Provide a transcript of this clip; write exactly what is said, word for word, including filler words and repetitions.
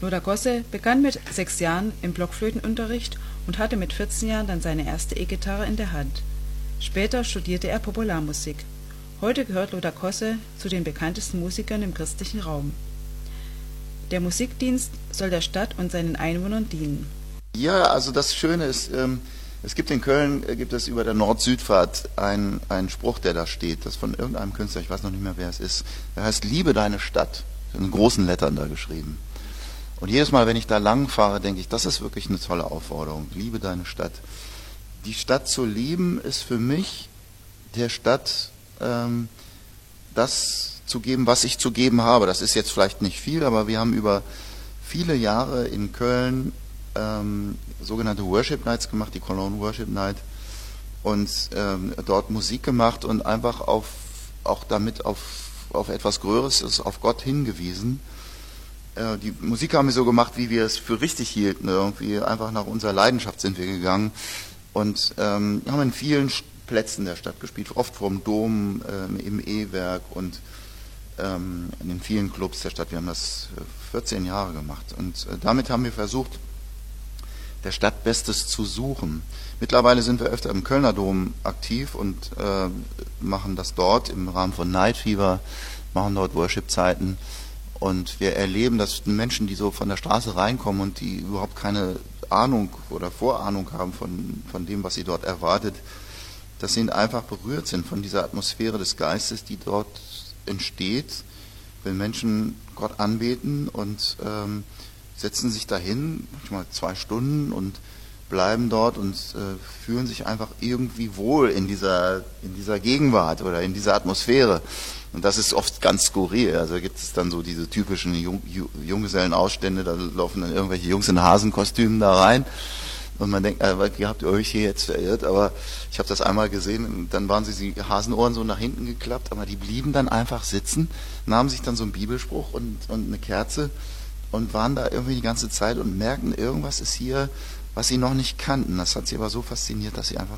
Lothar Gosse begann mit sechs Jahren im Blockflötenunterricht und hatte mit vierzehn Jahren dann seine erste E-Gitarre in der Hand. Später studierte er Popularmusik. Heute gehört Lothar Gosse zu den bekanntesten Musikern im christlichen Raum. Der Musikdienst soll der Stadt und seinen Einwohnern dienen. Ja, also das Schöne ist, ähm, es gibt in Köln, äh, gibt es über der Nord-Süd-Fahrt einen, einen Spruch, der da steht, das ist von irgendeinem Künstler, ich weiß noch nicht mehr, wer es ist. Der heißt, liebe deine Stadt, in großen Lettern da geschrieben. Und jedes Mal, wenn ich da lang fahre, denke ich, das ist wirklich eine tolle Aufforderung, liebe deine Stadt. Die Stadt zu lieben ist für mich, der Stadt ähm, das zu geben, was ich zu geben habe. Das ist jetzt vielleicht nicht viel, aber wir haben über viele Jahre in Köln ähm, sogenannte Worship Nights gemacht, die Cologne Worship Night, und ähm, dort Musik gemacht und einfach auf, auch damit auf, auf etwas Größeres, auf Gott hingewiesen. Äh, die Musik haben wir so gemacht, wie wir es für richtig hielten. Irgendwie einfach nach unserer Leidenschaft sind wir gegangen und ähm, haben in vielen Plätzen der Stadt gespielt, oft vorm Dom, ähm, im E-Werk und ähm, in den vielen Clubs der Stadt. Wir haben das vierzehn Jahre gemacht und äh, damit haben wir versucht, der Stadt Bestes zu suchen. Mittlerweile sind wir öfter im Kölner Dom aktiv und äh, machen das dort im Rahmen von Night Fever, machen dort Worship-Zeiten und wir erleben, dass Menschen, die so von der Straße reinkommen und die überhaupt keine Ahnung oder Vorahnung haben von, von dem, was sie dort erwartet, dass sie einfach berührt sind von dieser Atmosphäre des Geistes, die dort entsteht, wenn Menschen Gott anbeten und ähm, setzen sich dahin, manchmal zwei Stunden und bleiben dort und äh, fühlen sich einfach irgendwie wohl in dieser, in dieser Gegenwart oder in dieser Atmosphäre. Und das ist oft ganz skurril. Also gibt es dann so diese typischen Jung, Junggesellenausstände, da laufen dann irgendwelche Jungs in Hasenkostümen da rein. Und man denkt, äh, ihr habt euch hier jetzt verirrt, aber ich habe das einmal gesehen und dann waren sie die Hasenohren so nach hinten geklappt, aber die blieben dann einfach sitzen, nahmen sich dann so einen Bibelspruch und, und eine Kerze und waren da irgendwie die ganze Zeit und merkten, irgendwas ist hier, was sie noch nicht kannten. Das hat sie aber so fasziniert, dass sie einfach